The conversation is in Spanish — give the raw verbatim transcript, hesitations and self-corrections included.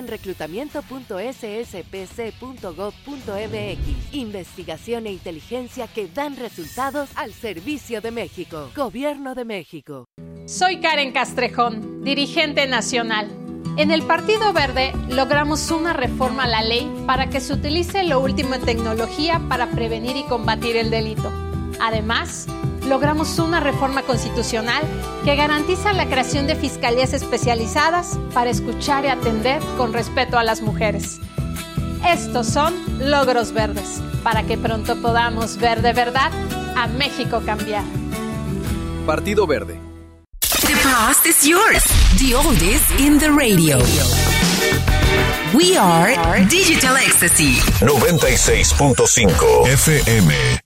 en reclutamiento punto ese ese pe ce punto gob punto eme equis. Investigación e inteligencia que dan resultados al servicio de México. Gobierno de México. Soy Karen Castrejón, dirigente nacional. En el Partido Verde logramos una reforma a la ley para que se utilice lo último en tecnología para prevenir y combatir el delito. Además, logramos una reforma constitucional que garantiza la creación de fiscalías especializadas para escuchar y atender con respeto a las mujeres. Estos son logros verdes, para que pronto podamos ver de verdad a México cambiar. Partido Verde. The past is yours. The oldies in the radio. We are Digital Ecstasy. noventa y seis punto cinco F M.